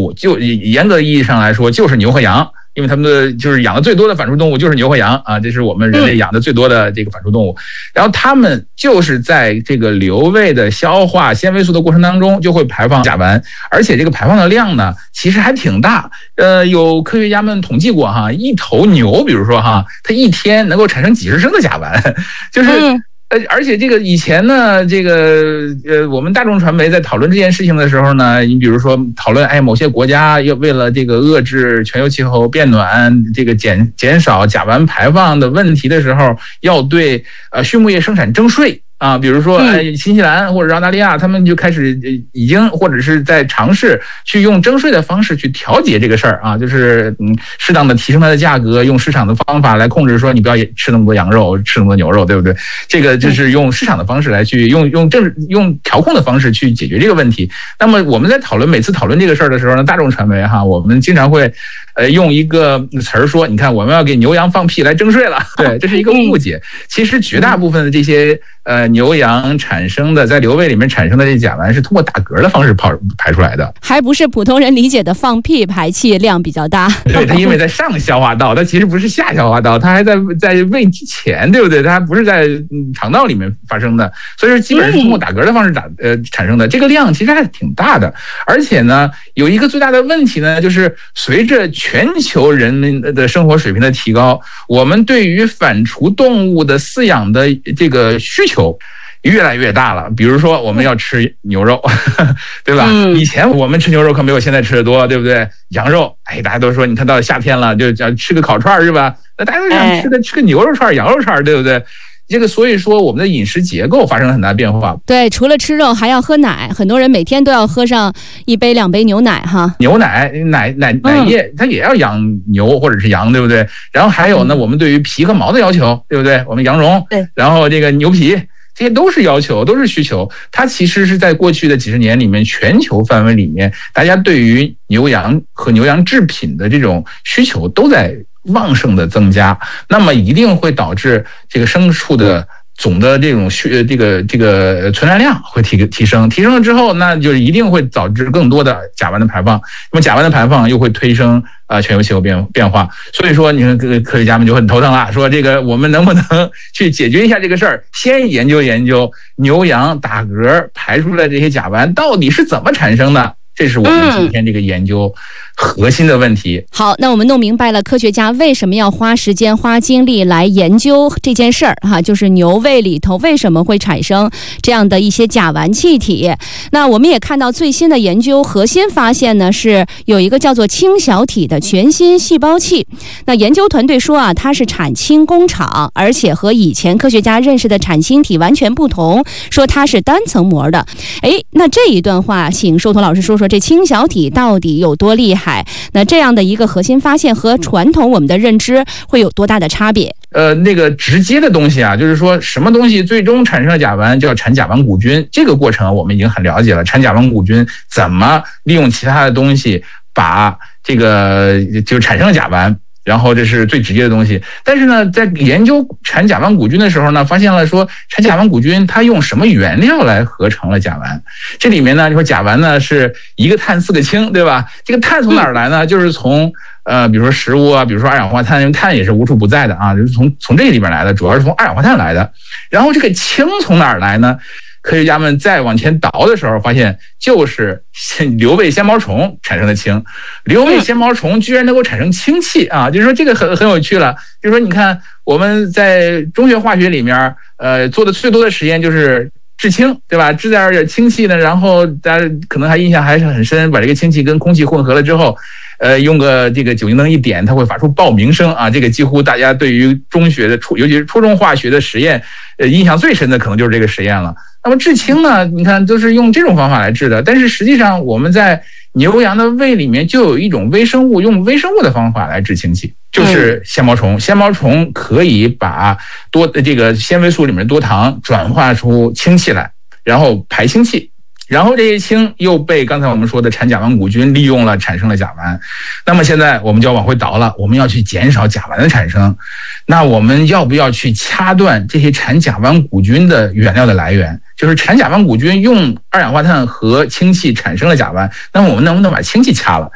物，就严格意义上来说就是牛和羊。因为他们的就是养的最多的反刍动物就是牛和羊啊，这是我们人类养的最多的这个反刍动物。然后他们就是在这个瘤胃的消化纤维素的过程当中就会排放甲烷，而且这个排放的量呢其实还挺大。有科学家们统计过哈，一头牛比如说哈，它一天能够产生几十升的甲烷，就是而且这个以前呢，这个我们大众传媒在讨论这件事情的时候呢，你比如说讨论某些国家要为了这个遏制全球气候变暖，这个减少甲烷排放的问题的时候，要对畜牧业生产征税。啊，比如说，新西兰或者澳大利亚，他们就开始已经或者是在尝试去用征税的方式去调节这个事儿啊，就是适当的提升它的价格，用市场的方法来控制，说你不要吃那么多羊肉，吃那么多牛肉，对不对？这个就是用市场的方式来去用调控的方式去解决这个问题。那么我们在每次讨论这个事儿的时候呢，大众传媒哈，我们经常会用一个词儿说，你看我们要给牛羊放屁来征税了，对，这是一个误解。其实绝大部分的这些牛羊产生的在瘤胃里面产生的这甲烷是通过打嗝的方式排出来的， 还不是普通人理解的放屁排气量比较大。 对，它因为在上消化道，它其实不是下消化道，它还在胃之前，对不对？它还不是在肠道里面发生的，所以说基本上是通过打嗝的方式产生的。这个量其实还挺大的，而且呢，有一个最大的问题呢，就是随着全球人民的生活水平的提高，我们对于反刍动物的饲养的这个需求越来越大了。比如说我们要吃牛肉，对吧？以前我们吃牛肉可没有现在吃的多，对不对？羊肉，大家都说你看到了夏天了，就想吃个烤串是吧？那大家都想吃个牛肉串、羊肉串，对不对？这个所以说我们的饮食结构发生了很大变化。 对，除了吃肉还要喝奶，很多人每天都要喝上1杯2杯牛奶哈。 牛奶、奶液，它也要养牛或者是羊，对不对？然后还有呢，我们对于皮和毛的要求，对不对？我们羊绒，对，然后这个牛皮。这些都是要求，都是需求。它其实是在过去的几十年里面，全球范围里面，大家对于牛羊和牛羊制品的这种需求都在旺盛的增加，那么一定会导致这个牲畜的总的这种这个存栏量会提升了之后，那就一定会导致更多的甲烷的排放。那么甲烷的排放又会推升全球气候变化。所以说，你看科学家们就很头疼了，说这个我们能不能去解决一下这个事儿？先研究牛羊打嗝排出来这些甲烷到底是怎么产生的。这是我们今天这个研究核心的问题。 好，那我们弄明白了科学家为什么要花时间花精力来研究这件事儿哈，就是牛胃里头为什么会产生这样的一些甲烷气体。那我们也看到最新的研究核心发现呢，是有一个叫做氢小体的全新细胞器。那研究团队说啊，它是产氢工厂，而且和以前科学家认识的产氢体完全不同，说它是单层膜的。那这一段话请寿彤老师说说这氢小体到底有多厉害？那这样的一个核心发现和传统我们的认知会有多大的差别？ 那个直接的东西啊，就是说什么东西最终产生了甲烷，叫产甲烷谷菌。这个过程我们已经很了解了，产甲烷谷菌怎么利用其他的东西把这个就产生了甲烷。然后这是最直接的东西，但是呢，在研究产甲烷谷菌的时候呢，发现了说产甲烷谷菌它用什么原料来合成了甲烷？这里面呢，你说甲烷呢是1个碳4个氢，对吧？这个碳从哪儿来呢？就是从比如说食物啊，比如说二氧化碳，因为碳也是无处不在的啊，就是从这里边来的，主要是从二氧化碳来的。然后这个氢从哪儿来呢？科学家们再往前倒的时候，发现就是瘤胃纤毛虫产生的氢。瘤胃纤毛虫居然能够产生氢气啊！就是说这个很有趣了。就是说，你看我们在中学化学里面，做的最多的实验就是制氢，对吧？制点儿氢气呢，然后大家可能还印象还是很深，把这个氢气跟空气混合了之后，用个这个酒精灯一点，它会发出爆鸣声啊！这个几乎大家对于中学的尤其是初中化学的实验，印象最深的可能就是这个实验了。那么制氢呢，你看都是用这种方法来制的，但是实际上我们在牛羊的胃里面就有一种微生物，用微生物的方法来制氢气，就是纤毛虫。纤毛虫可以把这个纤维素里面多糖转化出氢气来，然后排氢气。然后这些氢又被刚才我们说的产甲烷谷菌利用了，产生了甲烷。那么现在我们就要往回倒了，我们要去减少甲烷的产生。那我们要不要去掐断这些产甲烷谷菌的原料的来源？就是产甲烷谷菌用二氧化碳和氢气产生了甲烷，那么我们能不能把氢气掐了？